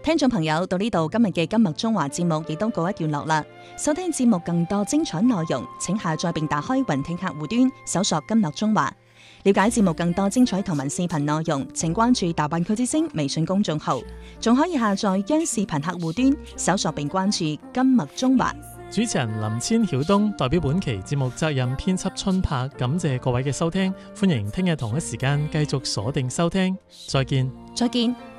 聽眾朋友，到呢度今日嘅今日中華節目亦都告一段落啦。收聽節目更多精彩內容，請下載並打開雲聽客戶端，搜索今日中華。了解節目更多精彩圖文視頻內容，請關注大灣區之聲微信公眾號，仲可以下載央視頻客戶端，搜索並關注今日中華。 主持人林千曉東代表本期節目責任編輯春柏，感謝各位嘅收聽，歡迎聽日同一時間繼續鎖定收聽，再見。 再見。